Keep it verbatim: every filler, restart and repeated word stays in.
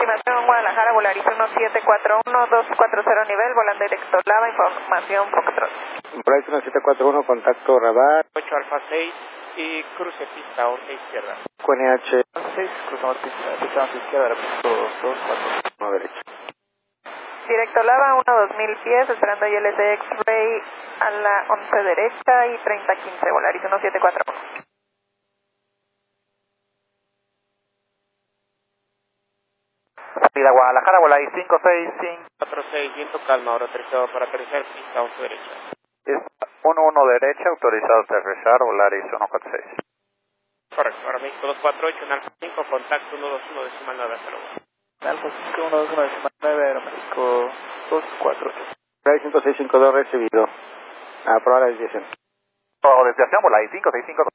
estimación Guadalajara, Volaris uno siete cuatro uno, dos cuatro cero nivel, volando directo Lava, información Foxtrot. Volaris uno siete cuatro uno, contacto radar. ocho Alfa seis y cruce pista once izquierda. Q N H seis, cruzamos pista, pista once izquierda, aeropuerto dos cuatro uno derecha. Directo Lava, uno dos mil pies, esperando I L S X-Ray a la once derecha y treinta quince, Volaris uno siete cuatro uno. Salida Guadalajara, Volaris cinco seis cinco. cuatro seis, viento calma, ahora autorizado para aterrizar pista once derecha. Es uno uno derecha, autorizado a aterrizar, Volaris uno cuatro seis. Correcto, ahora México dos cuatro ocho, en Alfa cinco, contacto uno dos uno, decimal nueve, cero uno. Alfa cinco uno dos uno, decimal nueve, Aeroméxico dos cuatro ocho. Volaris cinco seis cinco dos recibido. Aprobar la desviación. Desviación, Volaris cinco seis cinco dos.